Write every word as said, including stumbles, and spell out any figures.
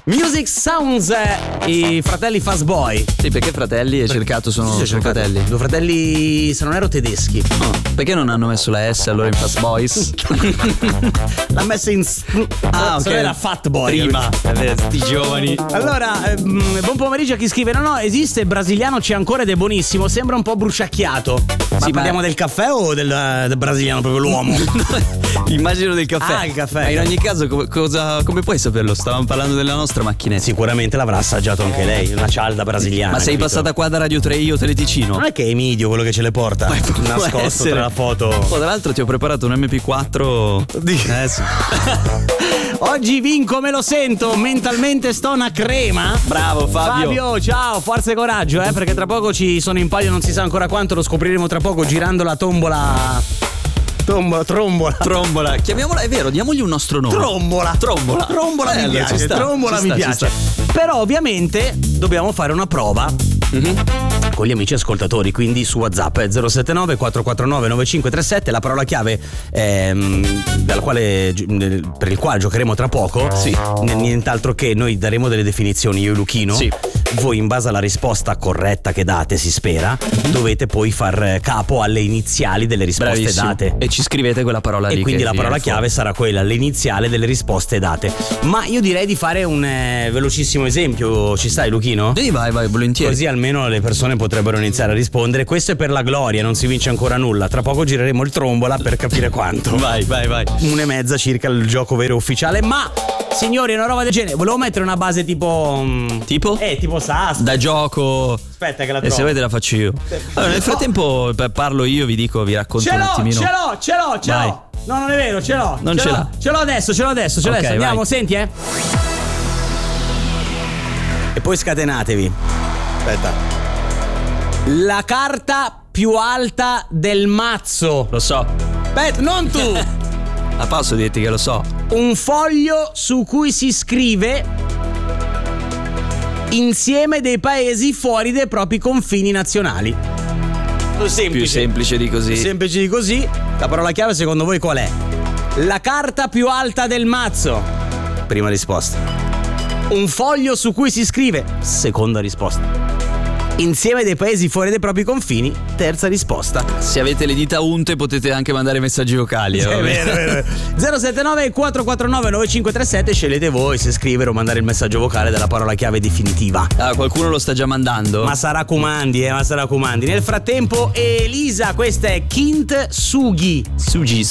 Music Sounds, eh, i fratelli Fastboy. Sì, perché fratelli hai cercato sono, Sì, sono cercato. fratelli. Due fratelli, se non ero tedeschi. Oh, perché non hanno messo la S allora in Fast Boys? L'ha messa in s- Ah, ok. se no era Fat Boy Prima, eh, sti giovani. Allora, ehm, buon pomeriggio a chi scrive. No, no, esiste, il brasiliano c'è ancora ed è buonissimo. Sembra un po' bruciacchiato. Ma Sì, parliamo ma- del caffè o del, del brasiliano, proprio l'uomo? Immagino del caffè. Ah, il caffè. Ma in ogni caso, co- cosa, come puoi saperlo? Stavamo parlando della nostra macchinetta. Sicuramente l'avrà assaggiato anche lei, una cialda brasiliana. Ma sei capito? passata qua da Radio tre io Teleticino? Non è che è Emidio quello che ce le porta nascosto essere. tra la foto. Oh, tra l'altro ti ho preparato un emme pi quattro. Eh sì. Oggi vinco, me lo sento, mentalmente sto una crema. Bravo Fabio. Fabio, ciao, forza e coraggio, eh, perché tra poco ci sono in palio, non si sa ancora quanto, lo scopriremo tra poco girando la tombola. Tombola, trombola. Trombola, chiamiamola, è vero, diamogli un nostro nome. Trombola. Trombola. Trombola mi Bello, piace, ci sta, trombola ci mi sta, ci piace. Però ovviamente dobbiamo fare una prova. Mhm. Con gli amici ascoltatori, quindi su WhatsApp eh, zero sette nove quattro quattro nove nove cinque tre sette, la parola chiave ehm, dalla quale, per il quale giocheremo tra poco. Sì. N- nient'altro che noi daremo delle definizioni, io e Luchino. Sì. Voi, in base alla risposta corretta che date, si spera, dovete poi far capo alle iniziali delle risposte Bravissimo. date. E ci scrivete quella parola lì. E quindi che la viene parola fuori. chiave sarà quella, l'iniziale delle risposte date. Ma io direi di fare un eh, velocissimo esempio. Ci stai, Luchino? Sì, vai, vai, volentieri. Così almeno le persone potrebbero iniziare a rispondere. Questo è per la gloria, non si vince ancora nulla. Tra poco gireremo il trombola per capire quanto. Vai, vai, vai. Una e mezza circa il gioco vero e ufficiale. Ma, signori, una roba del genere. Volevo mettere una base tipo. mm, Tipo? Eh, tipo Sas. Da gioco. Aspetta che la E trovo. se volete la faccio io. Allora, nel frattempo p- parlo io, vi dico, vi racconto Ce un l'ho, attimino. ce l'ho, ce l'ho, ce Vai. l'ho. No, non è vero, ce l'ho. Non ce, ce l'ho. l'ha. Ce l'ho adesso, ce l'ho adesso, ce l'ho Ok, adesso. Andiamo, vai. senti, eh. E poi scatenatevi. Aspetta. La carta più alta del mazzo. Lo so. Aspetta, non tu. Ma posso dirti che lo so. Un foglio su cui si scrive insieme dei paesi fuori dai propri confini nazionali. Semplice. Più semplice di così. Semplice di così. La parola chiave secondo voi qual è? La carta più alta del mazzo. Prima risposta. Un foglio su cui si scrive. Seconda risposta. Insieme dei paesi fuori dai propri confini. Terza risposta. Se avete le dita unte potete anche mandare messaggi vocali. eh, È vabbè. vero, è vero. zero sette nove quattro quattro nove nove cinque tre sette, scegliete voi se scrivere o mandare il messaggio vocale della parola chiave definitiva. Ah, qualcuno lo sta già mandando? Ma sarà comandi, eh, ma sarà comandi. Nel frattempo, Elisa, questa è Kint Sugi. Sugi